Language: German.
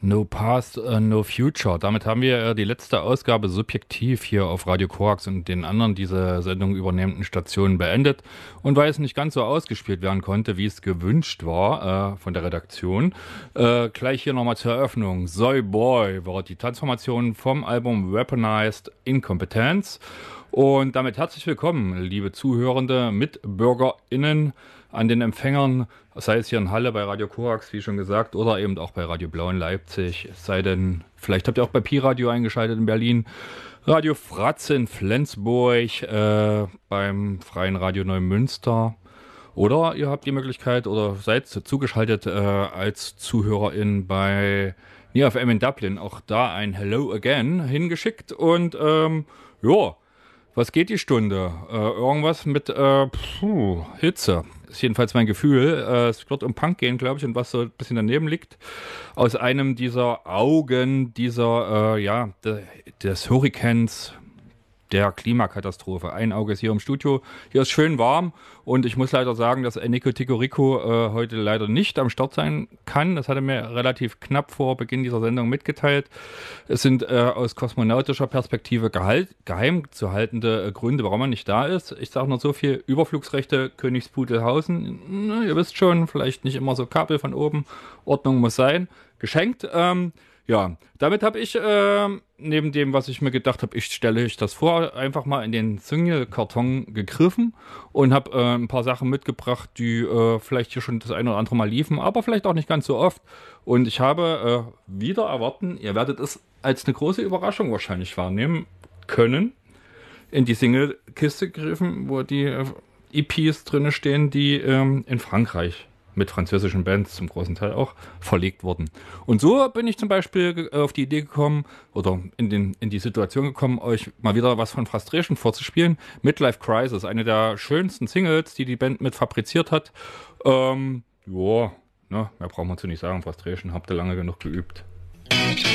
No Past, No Future. Damit haben wir die letzte Ausgabe subjektiv hier auf Radio Korax und den anderen diese Sendung übernehmenden Stationen beendet. Und weil es nicht ganz so ausgespielt werden konnte, wie es gewünscht war von der Redaktion, gleich hier nochmal zur Eröffnung. Soy Boy war die Transformation vom Album Weaponized Incompetence. Und damit herzlich willkommen, liebe Zuhörende, MitbürgerInnen an den Empfängern, sei es hier in Halle bei Radio Korax, wie schon gesagt, oder eben auch bei Radio Blau in Leipzig. Es sei denn, vielleicht habt ihr auch bei Pi-Radio eingeschaltet in Berlin, Radio Fratze in Flensburg, beim Freien Radio Neumünster. Oder ihr habt die Möglichkeit oder seid zugeschaltet als ZuhörerIn bei NeoFM in Dublin. Auch da ein Hello Again hingeschickt und ja. Was geht die Stunde? Irgendwas mit Hitze. Ist jedenfalls mein Gefühl. Es wird um Punk gehen, glaube ich, und was so ein bisschen daneben liegt. Aus einem dieser Augen dieser, des Hurrikans, der Klimakatastrophe. Ein Auge ist hier im Studio. Hier ist schön warm und ich muss leider sagen, dass Nico Ticorico heute leider nicht am Start sein kann. Das hat er mir relativ knapp vor Beginn dieser Sendung mitgeteilt. Es sind aus kosmonautischer Perspektive geheim zu haltende Gründe, warum er nicht da ist. Ich sage nur so viel: Überflugsrechte Königspudelhausen. Na, ihr wisst schon, vielleicht nicht immer so Kabel von oben. Ordnung muss sein. Geschenkt. Ja, damit habe ich, neben dem, was ich mir gedacht habe, ich stelle euch das vor, einfach mal in den Single-Karton gegriffen und habe ein paar Sachen mitgebracht, die vielleicht hier schon das eine oder andere Mal liefen, aber vielleicht auch nicht ganz so oft. Und ich habe wieder erwarten, ihr werdet es als eine große Überraschung wahrscheinlich wahrnehmen können, in die Single-Kiste gegriffen, wo die EPs drin stehen, die in Frankreich mit französischen Bands zum großen Teil auch verlegt wurden. Und so bin ich zum Beispiel auf die Idee gekommen oder in die Situation gekommen, euch mal wieder was von Frustration vorzuspielen. Midlife Crisis, eine der schönsten Singles, die Band mit fabriziert hat. Mehr braucht man zu nicht sagen. Frustration habt ihr lange genug geübt.